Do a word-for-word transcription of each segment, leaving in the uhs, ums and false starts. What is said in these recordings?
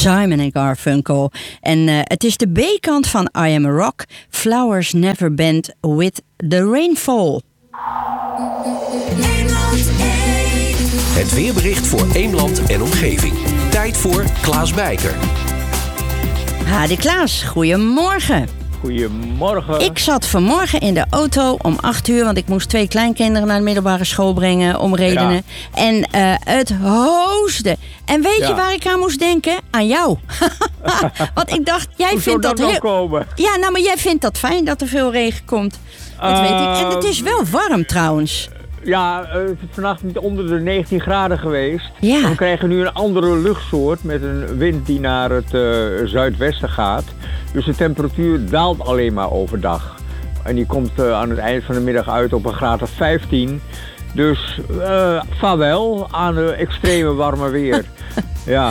Simon en Garfunkel. En uh, het is de B-kant van I Am a Rock. Flowers Never Bend with the Rainfall. Het weerbericht voor Eemland en omgeving. Tijd voor Klaas Bijker. Hadi Klaas, goedemorgen. Goedemorgen. Ik zat vanmorgen in de auto om acht uur, want ik moest twee kleinkinderen naar de middelbare school brengen om redenen. Ja. En uh, het hoosde. En weet ja. je waar ik aan moest denken? Aan jou. Want ik dacht, jij Hoe vindt dat, dat heel... komen? Ja, nou, maar jij vindt dat fijn dat er veel regen komt. Dat uh, weet ik. En het is wel warm trouwens. Ja, het is vannacht niet onder de negentien graden geweest. Ja. We krijgen nu een andere luchtsoort met een wind die naar het uh, zuidwesten gaat. Dus de temperatuur daalt alleen maar overdag. En die komt uh, aan het eind van de middag uit op een graad of vijftien. Dus uh, vaarwel aan de extreme warme weer. Ja.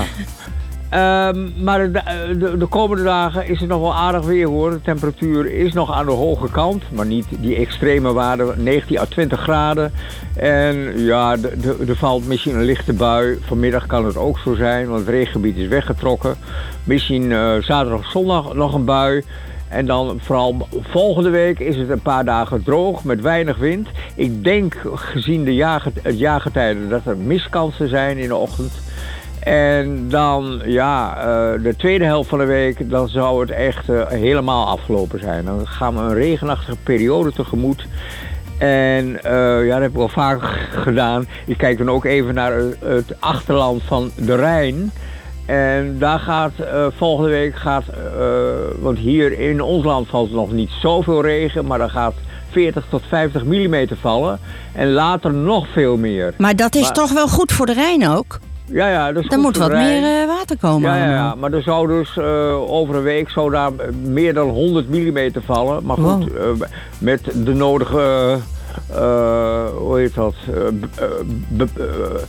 Um, maar de, de, de komende dagen is het nog wel aardig weer hoor. De temperatuur is nog aan de hoge kant, maar niet die extreme waarde, negentien à twintig graden. En ja, er valt misschien een lichte bui. Vanmiddag kan het ook zo zijn, want het regengebied is weggetrokken. Misschien uh, zaterdag of zondag nog een bui. En dan vooral volgende week is het een paar dagen droog met weinig wind. Ik denk gezien de jaarget, het jaargetijde dat er miskansen zijn in de ochtend. En dan, ja, uh, de tweede helft van de week, dan zou het echt uh, helemaal afgelopen zijn. Dan gaan we een regenachtige periode tegemoet. En uh, ja, dat heb ik wel vaak gedaan. Ik kijk dan ook even naar het achterland van de Rijn. En daar gaat uh, volgende week, gaat, uh, want hier in ons land valt nog niet zoveel regen, maar dan gaat veertig tot vijftig millimeter vallen. En later nog veel meer. Maar dat is maar, toch wel goed voor de Rijn ook? Ja, ja, dat is er moet wat Rijn. meer uh, water komen. Ja, ja, ja, maar er zou dus uh, over een week zou daar meer dan honderd millimeter vallen. Maar goed, wow. uh, met de nodige, uh, uh, hoe heet dat, uh, uh, uh,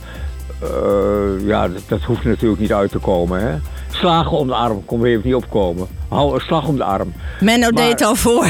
uh, ja, dat, dat hoeft natuurlijk niet uit te komen, hè. Slagen om de arm, kon weer even niet opkomen. Hou een slag om de arm. Menno maar... deed al voor.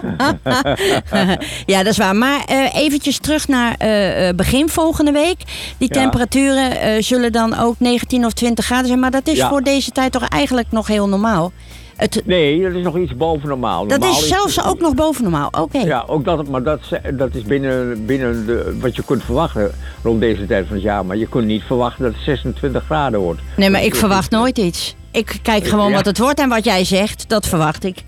Ja, dat is waar. Maar uh, eventjes terug naar uh, begin volgende week. Die ja. temperaturen uh, zullen dan ook negentien of twintig graden zijn. Maar dat is ja. voor deze tijd toch eigenlijk nog heel normaal? Het... Nee, dat is nog iets boven normaal. Dat normaal is zelfs is... ook nog boven normaal, oké. Okay. Ja, ook dat, maar dat, dat is binnen, binnen de, wat je kunt verwachten rond deze tijd van het jaar. Maar je kunt niet verwachten dat het zesentwintig graden wordt. Nee, maar ik verwacht nooit iets. Ik kijk gewoon ja. wat het wordt en wat jij zegt, dat verwacht ik.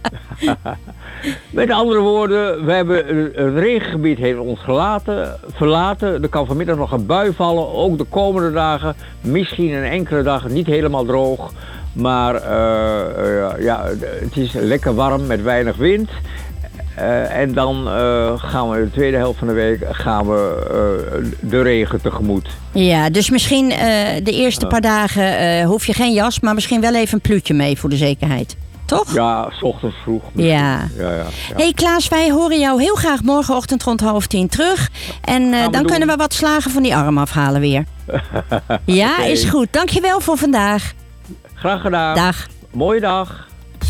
Met andere woorden, we hebben het regengebied heeft ons gelaten, verlaten. Er kan vanmiddag nog een bui vallen, ook de komende dagen. Misschien een enkele dag niet helemaal droog. Maar uh, uh, ja, het is lekker warm met weinig wind. Uh, en dan uh, gaan we de tweede helft van de week gaan we uh, de regen tegemoet. Ja, dus misschien uh, de eerste paar dagen uh, hoef je geen jas, maar misschien wel even een pluutje mee voor de zekerheid. Toch? Ja, 's ochtends vroeg. Ja. Ja, ja, ja. Hey Klaas, wij horen jou heel graag morgenochtend rond half tien terug. En uh, dan doen. kunnen we wat slagen van die arm afhalen weer. Ja, okay. Is goed. Dankjewel voor vandaag. Graag gedaan. Dag. Mooie dag.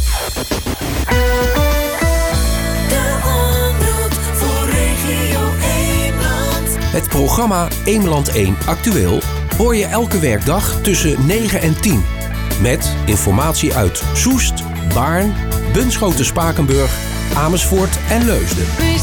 Het programma Eemland één Actueel hoor je elke werkdag tussen negen en tien. Met informatie uit Soest, Baarn, Bunschoten-Spakenburg, Amersfoort en Leusden.